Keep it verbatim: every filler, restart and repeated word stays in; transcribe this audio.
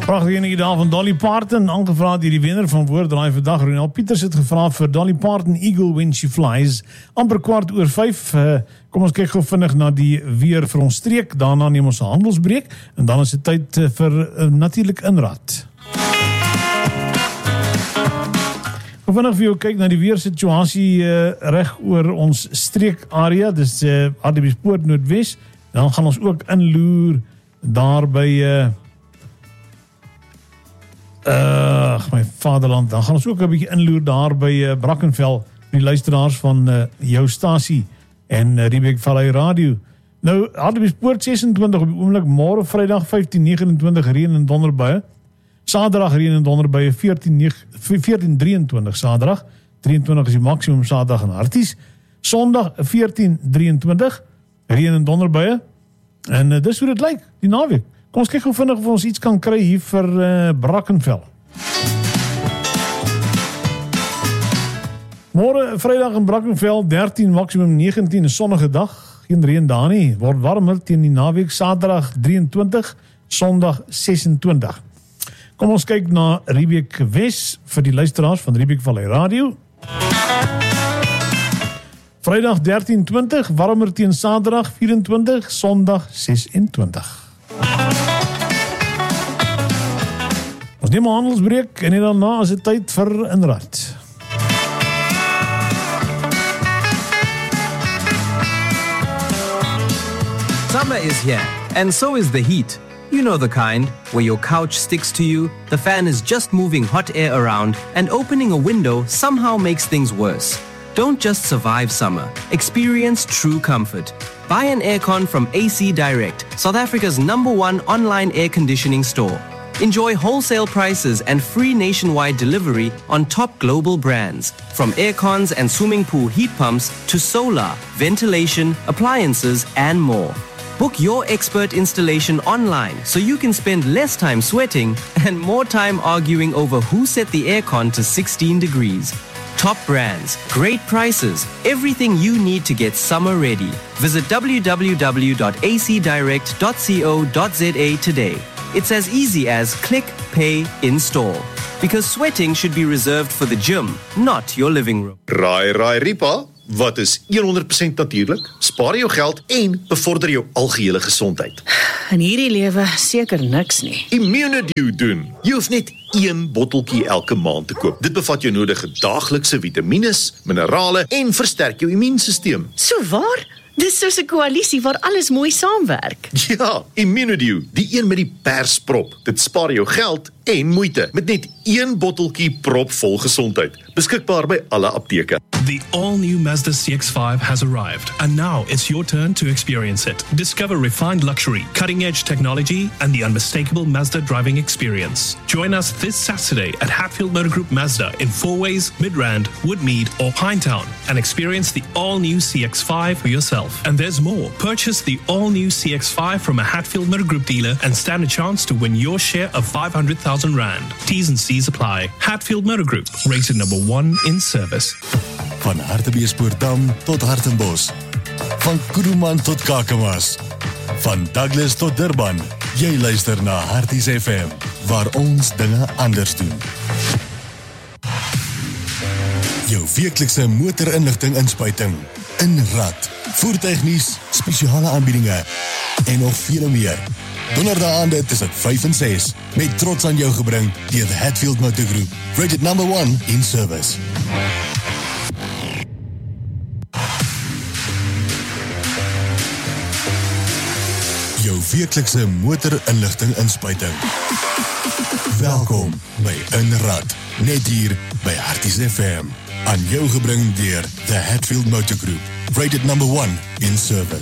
Prachtige enige daar van Dolly Parton, aangevraagd deur die wenner van Woorddraai vandag. Ronald Pieters het gevra vir Dolly Parton, Eagle When She Flies. Amper kwart oor vyf. Uh, kom ons kyk gou vinnig na die weer vir ons streek. Daarna neem ons 'n handelsbreek en dan is dit tyd uh, vir uh, natuurlik inraad. Vinnig vir jou kyk na die weersituasie uh, reg oor ons streekarea. Dis uh, Hartbeespoort Noordwes. Dan gaan ons ook inloer daar by uh, uh, my vaderland. Dan gaan ons ook 'n bietjie inloer daar by uh, Brackenfell, die luisteraars van uh, jou stasie en uh, Riebeek Vallei Radio. Nou, Hartbeespoort ses en twintig op die oomblik, môre Vrydag vyftien negenentwintig reën en donderbuie. Saterdag reën en donderbuie veertien drie en twintig Saterdag, drie en twintig is die maksimum Saterdag in Harties. Sondag veertien drie en twintig reën en donderbuie. En uh, dis hoe dit lyk, die naweek. Kom ons kyk gou vinnig of ons iets kan kry hier vir uh, Brackenfell. Môre Vrydag in Brackenfell dertien, maksimum negentien, 'n sonnige dag. Geen reën daar nie. Word warmer teen die naweek. Saterdag drie en twintig, Sondag ses en twintig. Kom ons kyk na Riebeek Wes vir die luisteraars van Riebeek Vallei Radio. Vrydag dertien twintig, warmer teen Saterdag vier en twintig, Sondag ses en twintig. Ons neem 'n handelsbreek en daarna is dit tyd vir inraad. Summer is here, and so is the heat. You know the kind, where your couch sticks to you, the fan is just moving hot air around, and opening a window somehow makes things worse. Don't just survive summer, experience true comfort. Buy an aircon from A C Direct, South Africa's number one online air conditioning store. Enjoy wholesale prices and free nationwide delivery on top global brands, from aircons and swimming pool heat pumps to solar, ventilation, appliances, and more. Book your expert installation online so you can spend less time sweating and more time arguing over who set the aircon to sixteen degrees. Top brands, great prices, everything you need to get summer ready. Visit w w w dot a c direct dot co dot z a today. It's as easy as click, pay, install. Because sweating should be reserved for the gym, not your living room. Raai, raai, Ripa. Wat is honderd persent natuurlik? Spaar jou geld en bevorder jou algehele gesondheid. In hierdie lewe seker niks nie. Immunedew doen. Jy hoef net een botteltjie elke maand te koop. Dit bevat jou nodige daaglikse vitamines, minerale en versterk jou immuunstelsel. So waar? Dis soos 'n koalisie waar alles mooi saamwerk. Ja, Immunedew, die een met die persprop. Dit spaar jou geld en moeite met net een botteltjie propvol gesondheid. Beskikbaar by alle apteke. The all-new Mazda C X five has arrived, and now it's your turn to experience it. Discover refined luxury, cutting-edge technology, and the unmistakable Mazda driving experience. Join us this Saturday at Hatfield Motor Group Mazda in Fourways, Midrand, Woodmead, or Pinetown, and experience the all-new C X five for yourself. And there's more. Purchase the all-new C X five from a Hatfield Motor Group dealer and stand a chance to win your share of five hundred thousand rand. T's and C's apply. Hatfield Motor Group, rated number one in service. Van Hartbeespoortdam tot Hartenbos. Van Kuruman tot Kakamas. Van Douglas tot Durban. Jy luister na Harties F M, waar ons dinge anders doen. Jou weeklikse motorinligting inspuiting. Inraad, voertuignuus, spesiale aanbiedinge en nog vele meer. Donderdaande tussen vyf en ses, met trots aan jou gebring deur the Hatfield Motor Group, rated number one in service. Jou weeklikse motorinligting inspuiting. Welkom by Inraad, net hier by Harties F M. Aan jou gebring deur the Hatfield Motor Group, rated number one in service.